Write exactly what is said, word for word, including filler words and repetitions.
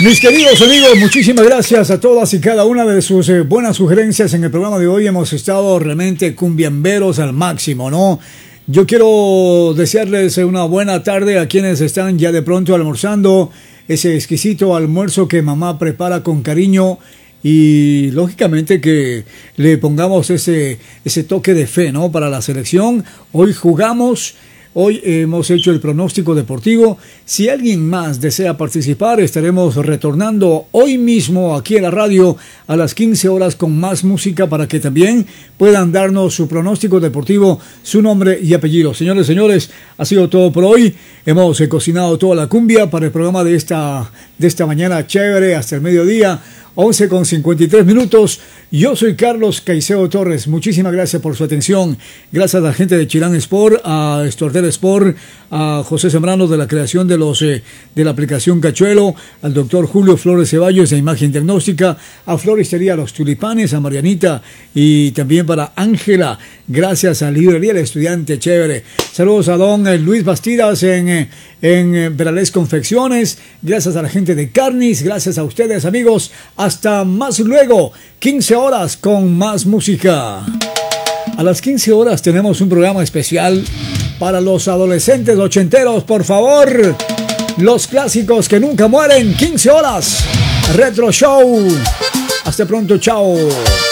Mis queridos amigos, muchísimas gracias a todas y cada una de sus eh, buenas sugerencias. En el programa de hoy hemos estado realmente cumbiamberos al máximo, ¿no? Yo quiero desearles una buena tarde a quienes están ya de pronto almorzando ese exquisito almuerzo que mamá prepara con cariño, y lógicamente que le pongamos ese, ese toque de fe, ¿no? Para la selección. Hoy jugamos. Hoy hemos hecho el pronóstico deportivo. Si alguien más desea participar, estaremos retornando hoy mismo aquí en la radio a las quince horas con más música para que también puedan darnos su pronóstico deportivo, su nombre y apellido. Señores, señores, ha sido todo por hoy. Hemos eh, cocinado toda la cumbia para el programa de esta, de esta mañana chévere hasta el mediodía. once con cincuenta y tres minutos. Yo soy Carlos Caicedo Torres. Muchísimas gracias por su atención. Gracias a la gente de Chilán Sport, a Estortel Sport, a José Sembrano de la creación de los eh, de la aplicación Cachuelo, al doctor Julio Flores Ceballos de Imagen Diagnóstica, a Floristería Los Tulipanes, a Marianita y también para Ángela. Gracias a Librería El Estudiante Chévere. Saludos a don eh, Luis Bastidas en, eh, en eh, Peralés Confecciones. Gracias a la gente de Carnis. Gracias a ustedes, amigos. Hasta más luego, quince horas con más música. A las quince horas tenemos un programa especial para los adolescentes ochenteros, por favor. Los clásicos que nunca mueren, quince horas. Retro Show. Hasta pronto, chao.